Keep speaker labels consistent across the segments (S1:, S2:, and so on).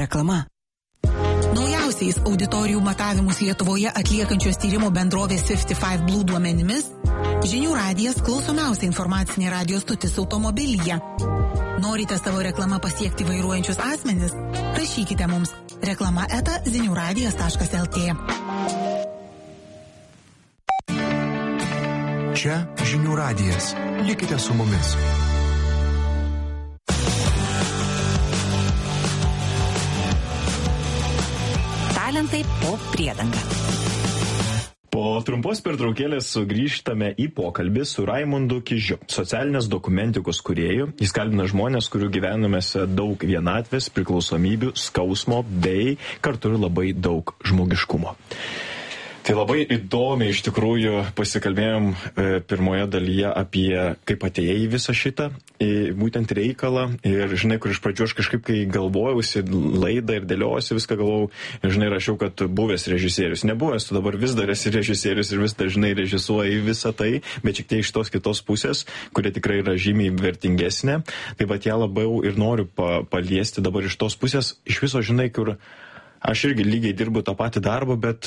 S1: reklama. Naujausiais auditorijų matavimus Lietuvoje atliekančios tyrimo bendrovės 55 Blue duomenimis, Žinių radijas klausomiausia informacinė radijo stotis automobilyje. Norite savo reklamą pasiekti vairuojančius asmenis? Rašykite mums reklama@ziniuradijas.lt.
S2: Čia Žinių radijas. Likite su mumis.
S1: Talentai po priedanga.
S3: Po trumpos pertraukėlės sugrįžtame į pokalbį su Raimundu Kižiu, socialinės dokumentikos kūrėju. Jis kalbina žmonės, kurių gyvenimėse daug vienatvės, priklausomybių, skausmo bei kartu ir labai daug žmogiškumo. Tai labai įdomiai iš tikrųjų pasikalbėjom pirmoje dalyje apie kaip atėjai į visą šitą, į būtent reikalą. Ir žinai, kur iš pradžių aš kažkaip, kai galvojausi laidą ir dėliausi viską, galvojau, žinai, rašiau, kad buvęs režisierius. Nebuvęs, tu dabar vis dar esi režisierius ir vis dažnai režisuoji visą tai, bet šiek tiek iš tos kitos pusės, kurie tikrai yra žymiai vertingesnė. Tai vat ją labiau ir noriu paliesti dabar iš tos pusės. Iš viso, žinai, kur aš irgi lygiai dirbu tą patį darbą, bet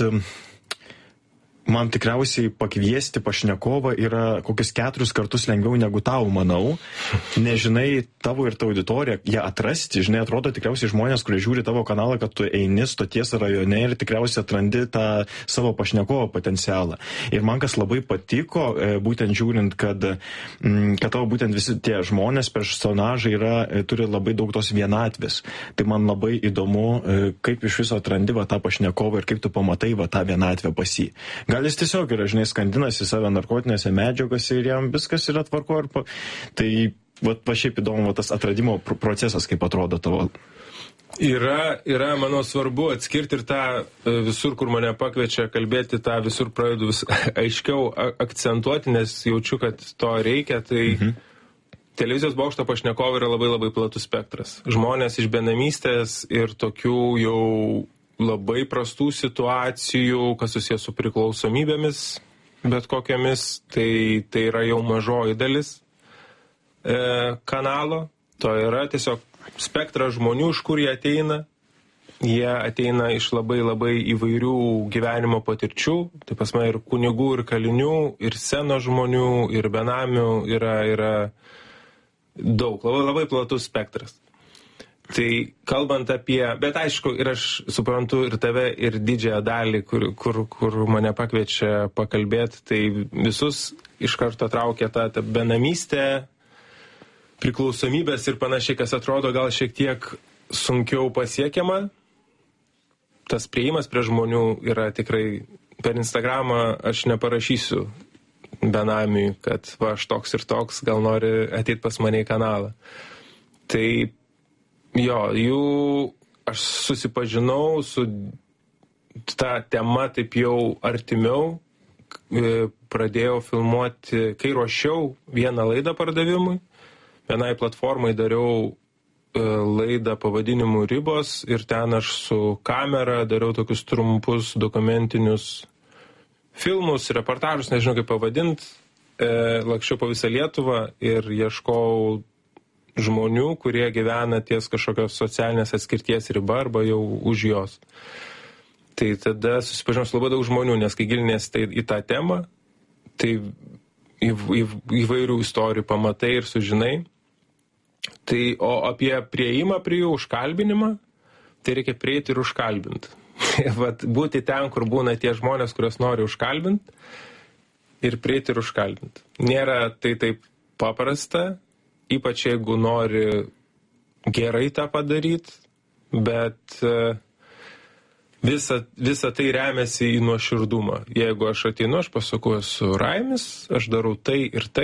S3: man tikriausiai pakviesti pašnekovą yra kokius 4 kartus lengviau negu tau, manau. Nežinai, tavo ir ta auditorija, ją atrasti, žinai, atrodo tikriausiai žmonės, kurie žiūri tavo kanalą, kad tu eini stoties rajone ir tikriausiai atrandi tą savo pašnekovo potencialą. Ir man kas labai patiko, būtent žiūrint, kad tavo būtent visi tie žmonės, personažai turi labai daug tos vienatvės. Tai man labai įdomu, kaip iš viso atrandi va tą pašnekovą ir kaip tu pamatai va tą vienatvę pas jį. Gal jis tiesiog yra, žinai, skandinasi save narkotinėse medžiagose ir jam viskas yra tvarko. Tai va šiaip įdomu tas atradimo procesas, kaip atrodo tavo.
S4: Yra, manau, svarbu atskirti ir tą visur, kur mane pakviečia kalbėti, tą visur pradedu vis aiškiau akcentuoti, nes jaučiu, kad to reikia. Tai televizijos bokšto pašnekovai yra labai labai platus spektras. Žmonės iš benamystės ir tokių jau labai prastų situacijų, kas susijęs su priklausomybėmis, bet kokiamis, tai yra jau mažoji dalis kanalo. To yra tiesiog spektras žmonių, iš kur jie ateina. Jie ateina iš labai labai įvairių gyvenimo patirčių. Tai pas mane ir kunigų, ir kalinių, ir scenos žmonių, ir benamių yra daug, labai labai platus spektras. Tai kalbant apie, bet aišku, ir aš suprantu ir tave, ir didžiąją dalį, kur mane pakviečia pakalbėti, tai visus iš karto traukia ta benamystė, priklausomybės ir panašiai, kas atrodo gal šiek tiek sunkiau pasiekiama. Tas prieimas prie žmonių yra tikrai, per Instagramą aš neparašysiu benamiui, kad va, aš toks ir toks, gal nori ateiti pas mane į kanalą. Tai aš susipažinau su ta tema taip jau artimiau, pradėjau filmuoti, kai ruošiau vieną laidą pardavimui, vienai platformai dariau laidą pavadinimu Ribos ir ten aš su kamera dariau tokius trumpus dokumentinius filmus, reportažus, nežinau kaip pavadinti, laksčiau po visą Lietuvą ir ieškojau žmonių, kurie gyvena ties kažkokios socialinės atskirties riba arba jau už jos. Tai tada susipažinau su labai daug žmonių, nes kai gilinės į tą temą, tai įvairių istorijų pamatai ir sužinai. Tai, o apie prieimą prie jų, užkalbinimą, tai reikia prieiti ir užkalbinti. Vat būti ten, kur būna tie žmonės, kurios nori užkalbinti, ir prieiti ir užkalbinti. Nėra tai taip paprasta, ypač jeigu nori gerai tą padaryti, bet visa tai remiasi į nuoširdumą. Jeigu aš ateinu, aš pasakau, esu Raimis, aš darau tai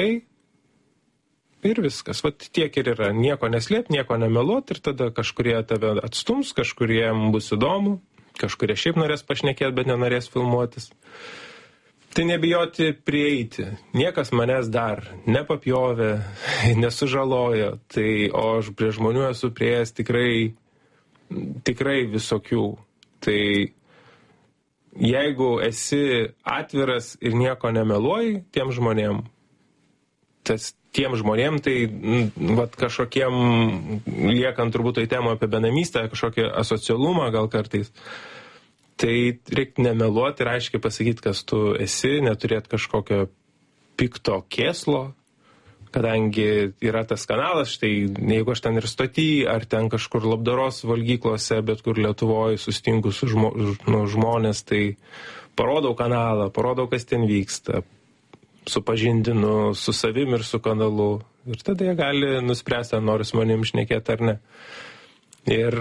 S4: ir viskas. Vat tiek ir yra. Nieko neslėp, nieko nemeluot ir tada kažkurie tave atstums, kažkuriem bus įdomu, kažkurie šiaip norės pašnekėti, bet nenorės filmuotis. Tai nebijoti prieiti. Niekas manęs dar nepapjovė, nesužalojo. Tai, o aš prie žmonių esu prieėjęs tikrai visokių. Tai jeigu esi atviras ir nieko nemeluoji tiem žmonėm, tiem žmonėm, tai vat, kažkokiem, liekant turbūt tai temo apie benamystę, kažkokį asocialumą gal kartais, tai reikia nemeluoti ir aiškiai pasakyti, kas tu esi, neturėti kažkokio pikto kėslo, kadangi yra tas kanalas, štai jeigu aš ten ir stoty, ar ten kažkur labdaros valgyklose, bet kur Lietuvoje sustinku su žmonės, tai parodau kanalą, parodau, kas ten vyksta, supažindinu su savim ir su kanalu. Ir tada jie gali nuspręsti, ar nori su manim šnekėti ar ne. Ir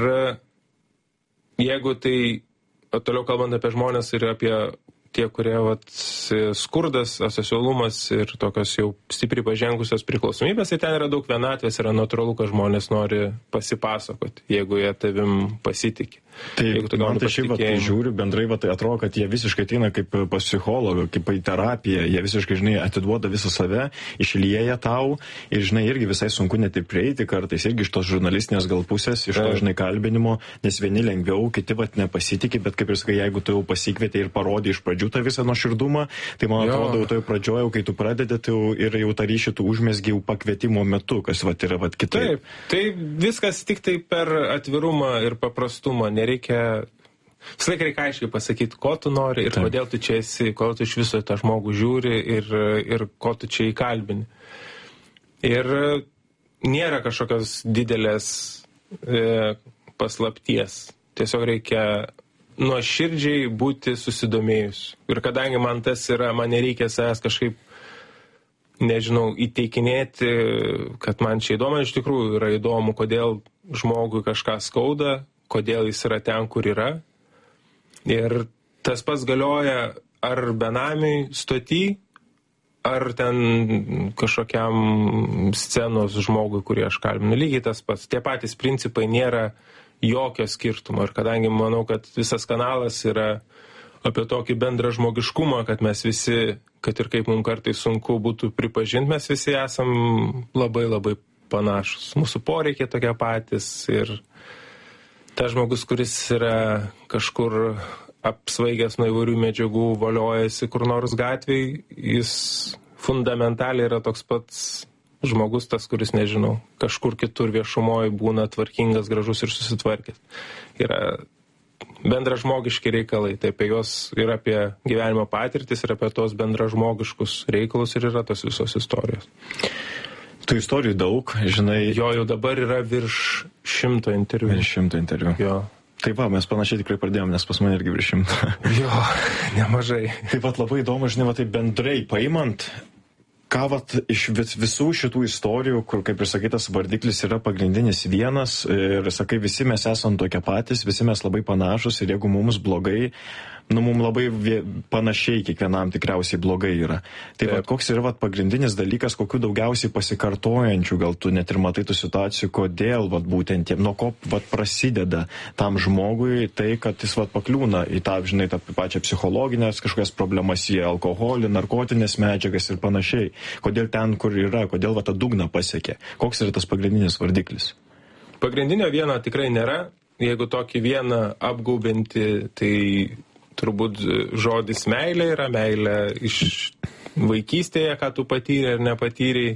S4: jeigu tai, toliau kalbant apie žmonės ir apie tie, kurie skurdas, asocialumas ir tokios jau stipriai pažengusios priklausomybės, tai ten yra daug vienatvės, yra natūralu, kad žmonės nori pasipasakoti, jeigu jie tavim pasitikė.
S3: Tai man tai šiaip žiūriu bendrai, tai atrodo, kad jie visiškai ateina kaip pas psichologą, kaip į terapiją, jie visiškai, žinai, atiduoda visą save, išlieja tau ir, žinai, irgi visai sunku net ir prieiti kartais, irgi iš tos žurnalistinės gal pusės, iš to, žinai, kalbinimo, nes vieni lengviau, kiti nepasitikė, bet kaip ir sakai, jeigu tu jau pasikvietė ir parodė iš pradžių tą visą nuoširdumą, tai man atrodo, jau pradžioje, kai tu pradedi, tai ir jau tą ryšį tu užmesgi jau pakvietimo metu, kas yra kitaip.
S4: Taip, tai viskas tik tai per atvirumą ir paprastumą. Nereikia, visą laiką reikia aiškiai pasakyti, ko tu nori ir kodėl tu čia esi, kodėl tu iš viso tą žmogų žiūri ir ko tu čia įkalbini. Ir nėra kažkokios didelės paslapties. Tiesiog reikia nuoširdžiai būti susidomėjus. Ir kadangi man tas yra, man nereikia savęs kažkaip, nežinau, įteikinėti, kad man čia įdomu, iš tikrųjų yra įdomu, kodėl žmogui kažką skauda, kodėl jis yra ten, kur yra. Ir tas pats galioja ar benamiui stoty, ar ten kažkokiam scenos žmogui, kurį aš kalbinu. Lygiai tas pats. Tie patys principai, nėra jokio skirtumo. Ir kadangi manau, kad visas kanalas yra apie tokį bendrą žmogiškumą, kad mes visi, kad ir kaip mums kartais sunku būtų pripažinti, mes visi esam labai labai panašus. Mūsų poreikiai tokie patys ir tas žmogus, kuris yra kažkur apsvaigęs nuo įvairių medžiagų, voliojasi kur nors gatvėj, jis fundamentaliai yra toks pats žmogus, tas, kuris, nežinau, kažkur kitur viešumoje būna tvarkingas, gražus ir susitvarkęs. Yra bendražmogiški reikalai, tai apie juos ir apie gyvenimo patirtis, ir apie tos bendražmogiškus reikalus ir yra tos visos istorijos.
S3: Tų istorijų daug, žinai.
S4: Jo, jau dabar yra virš 100 interviu.
S3: Virš 100 interviu.
S4: Jo.
S3: Taip va, mes panašiai tikrai pradėjom, nes pas mane irgi virš 100.
S4: Jo, nemažai.
S3: Taip pat labai įdomu, žinai, tai bendrai paimant, ką iš visų šitų istorijų, kur, kaip ir sakytas, vardiklis yra pagrindinis vienas ir, sakai, visi mes esam tokie patys, visi mes labai panašus ir jeigu mums blogai, mums labai panašiai kiekvienam tikriausiai blogai yra. Tai koks yra pagrindinis dalykas, kokių daugiausiai pasikartojančių, gal tu net ir matai tų situacijų, kodėl būtent tiem, nuo ko prasideda tam žmogui tai, kad jis pakliūna į tą, žinai, tą pačią psichologinės kažkokias problemas, į alkoholį, narkotinės medžiagas ir panašiai. Kodėl ten, kur yra, kodėl tą dugną pasiekė. Koks yra tas pagrindinis vardiklis?
S4: Pagrindinio vieno tikrai nėra. Jeigu tokį vieną apgaubinti, tai turbūt žodis meilė yra, meilė iš vaikystėje, ką tu patyrė ir nepatyrei.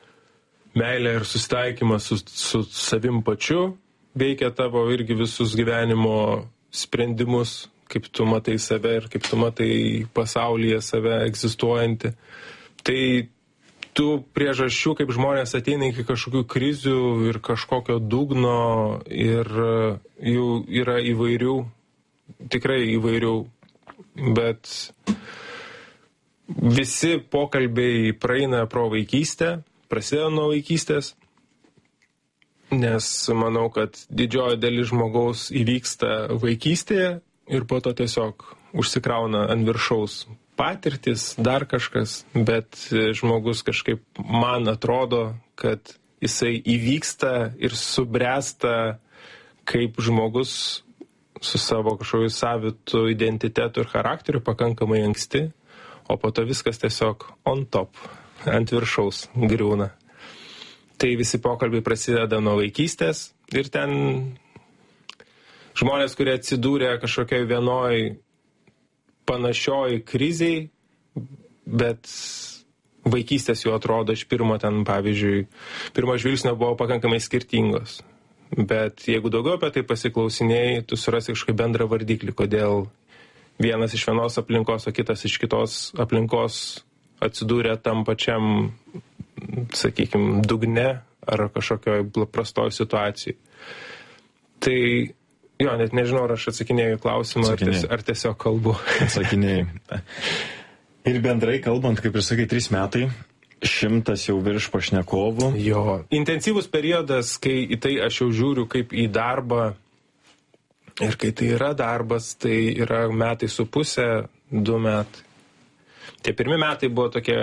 S4: Meilė ir susitaikymas su savim pačiu veikia tavo irgi visus gyvenimo sprendimus, kaip tu matai save ir kaip tu matai pasaulyje save egzistuojantį. Tai tų priežasčių, kaip žmonės ateina iki kažkokių krizių ir kažkokio dugno ir jų yra įvairių, tikrai įvairių, bet visi pokalbiai praeina pro vaikystę, prasideda nuo vaikystės, nes manau, kad didžioji dalis žmogaus įvyksta vaikystėje ir po to tiesiog užsikrauna ant viršaus patirtis, dar kažkas, bet žmogus kažkaip man atrodo, kad jisai įvyksta ir subręsta kaip žmogus su savo kažkokiu savitu identitetu ir charakteriu pakankamai anksti, o po to viskas tiesiog on top, ant viršaus griūna. Tai visi pokalbiai prasideda nuo vaikystės ir ten žmonės, kurie atsidūrė kažkokioj vienoj panašioj kriziai, bet vaikystės jų atrodo iš pirmo ten, pavyzdžiui, pirmo žvilgsnio buvo pakankamai skirtingos. Bet jeigu daugiau apie tai pasiklausinėjai, tu surasi kažkokį bendrą vardiklį, kodėl vienas iš vienos aplinkos, o kitas iš kitos aplinkos atsidūrė tam pačiam, sakykime, dugne ar kažkokioj prastoj situacijai. Tai, jo, net nežinau, ar aš atsakinėjau į klausimą, ar tiesiog kalbu.
S3: Atsakinėjai. Ir bendrai kalbant, kaip ir sakai, 3 metai. 100 jau virš pašnekovų.
S4: Jo. Intensyvus periodas, kai į tai aš jau žiūriu kaip į darbą ir kai tai yra darbas, tai yra 1.5 metai, 2 metai. Tie pirmi metai buvo tokie,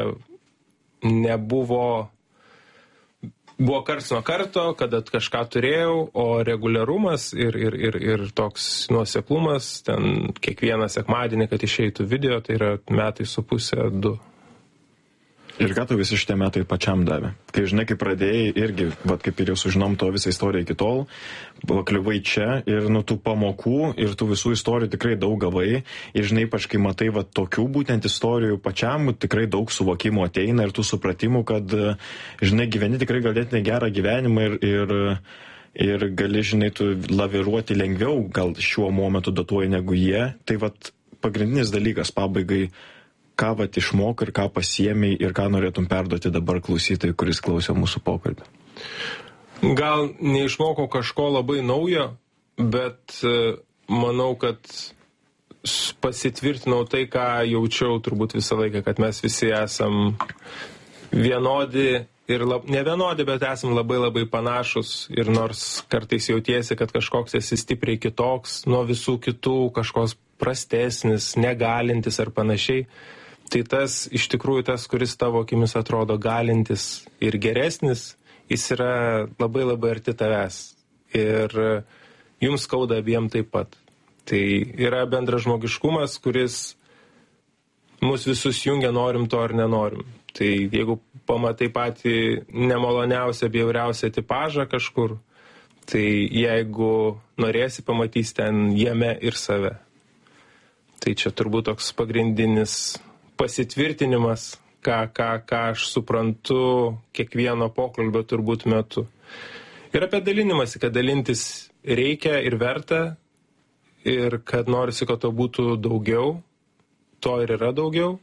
S4: buvo karts nuo karto, kada kažką turėjau, o reguliarumas ir toks nuoseklumas, ten kiekvieną sekmadienį, kad išeitų video, tai yra 1.5 metai, 2.
S3: Ir ką tu visi šitie metai pačiam davė? Kai žinai, kai pradėjai, irgi, kaip ir jau sužinom to visą istoriją iki tol, pakliuvai čia ir nuo tų pamokų ir tų visų istorijų tikrai daug gavai. Ir žinai, ypač kai matai tokių būtent istorijų pačiam, tikrai daug suvokimų ateina ir tų supratimų, kad, žinai, gyveni tikrai galėtinai gerą gyvenimą ir gali, žinai, tu laviruoti lengviau, gal šiuo momentu datuoji negu jie. Tai pagrindinis dalykas pabaigai, ką išmokai ir ką pasiėmei ir ką norėtum perduoti dabar klausytojui, kuris klausė mūsų pokalbį?
S4: Gal neišmokau kažko labai naujo, bet manau, kad pasitvirtinau tai, ką jaučiau turbūt visą laiką, kad mes visi esam vienodi ir ne vienodi, bet esam labai labai panašus ir nors kartais jautiesi, kad kažkoks esi stipriai kitoks nuo visų kitų, kažkoks prastesnis, negalintis ar panašiai, tai tas, iš tikrųjų, tas, kuris tavo akimis atrodo galintis ir geresnis, jis yra labai labai arti tavęs. Ir jums skauda abiem taip pat. Tai yra bendras žmogiškumas, kuris mus visus jungia, norim to ar nenorim. Tai jeigu pamatai patį nemaloniausią, bjauriausią tipažą kažkur, tai jeigu norėsi, pamatys ten jame ir save. Tai čia turbūt toks pagrindinis pasitvirtinimas, ką aš suprantu kiekvieno pokalbio turbūt metu. Ir apie dalinimąsi, kad dalintis reikia ir verta, ir kad norisi, kad to būtų daugiau, to ir yra daugiau.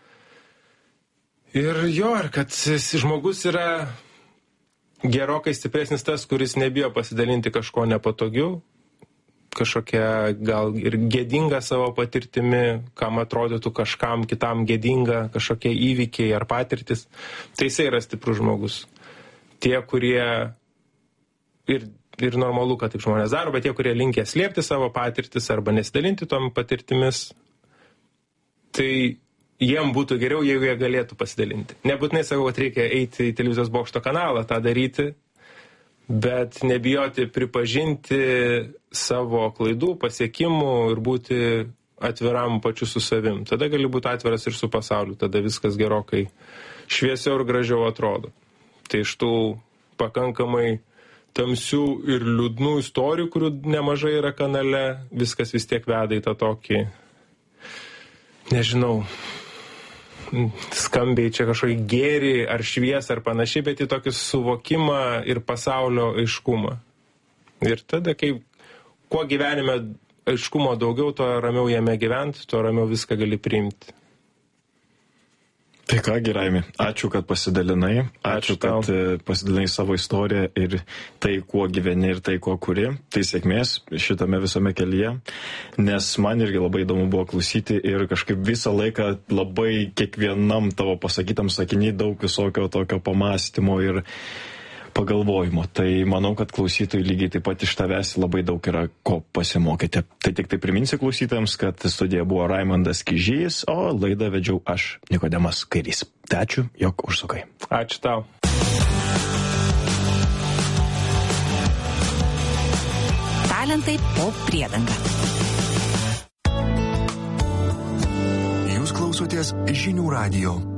S4: Ir jo, ir kad žmogus yra gerokai stipresnis tas, kuris nebijo pasidalinti kažko nepatogiu, kažkokia gal ir gėdinga savo patirtimi, kam atrodytų kažkam kitam gėdinga, kažkokie įvykiai ar patirtis, tai jisai yra stiprus žmogus. Tie, kurie, ir normalu, kad taip žmonės daro, bet tie, kurie linkę slėpti savo patirtis arba nesidalinti tom patirtimis, tai jiem būtų geriau, jeigu jie galėtų pasidalinti. Nebūtinai sakau, kad reikia eiti į televizijos bokšto kanalą tą daryti, bet nebijoti pripažinti savo klaidų, pasiekimų ir būti atviram pačiu su savim. Tada gali būti atviras ir su pasauliu, tada viskas gerokai šviesiau ir gražiau atrodo. Tai iš tų pakankamai tamsių ir liūdnų istorijų, kurių nemažai yra kanale, viskas vis tiek veda į tą tokį, nežinau, skambiai čia kažkokį gėrį ar šviesą ar panašiai, bet į tokį suvokimą ir pasaulio aiškumą. Ir tada, kuo gyvenime aiškumo daugiau, to ramiau jame gyventi, to ramiau viską gali priimti.
S3: Tai ką, Raimi, ačiū, kad pasidalinai, ačiū, kad pasidalinai savo istoriją ir tai, kuo gyveni ir tai, kuo kuri. Tai sėkmės šitame visame kelyje, nes man irgi labai įdomu buvo klausyti ir kažkaip visą laiką labai kiekvienam tavo pasakytam sakiniai daug visokio tokio pamąstymo ir pagalvojimo. Tai manau, kad klausytojai lygiai taip pat iš tavęs labai daug yra ko pasimokyti. Tai tik tai priminsiu klausytojams, kad studija buvo Raimondas Kižys, o laidą vedžiau aš, Nikodemas Kairys. Tai ačiū, jog užsukai.
S4: Ačiū tau.
S1: Talentai po priedanga.
S2: Jūs klausotės Žinių radijo.